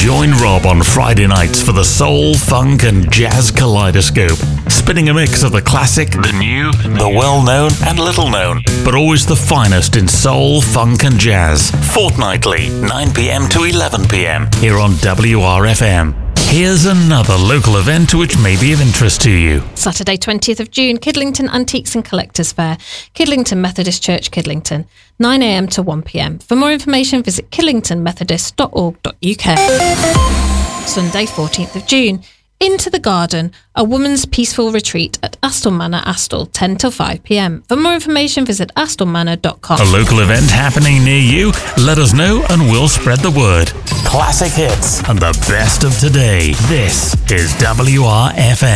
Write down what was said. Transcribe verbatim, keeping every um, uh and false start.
Join Rob on Friday nights for the soul, funk and jazz kaleidoscope, spinning a mix of the classic, the new, the well-known and little-known, but always the finest in soul, funk and jazz. Fortnightly, nine p.m. to eleven p.m. here on W R F M. Here's another local event which may be of interest to you. Saturday twentieth of June, Kidlington Antiques and Collectors Fair, Kidlington Methodist Church, Kidlington, nine a.m. to one p.m. For more information, visit kidlington methodist dot org dot u k. Sunday fourteenth of June, Into the Garden, a woman's peaceful retreat at Astle Manor, Astle, ten till five p.m. For more information, visit astle manor dot com. A local event happening near you? Let us know and we'll spread the word. Classic hits and the best of today. This is W R F M.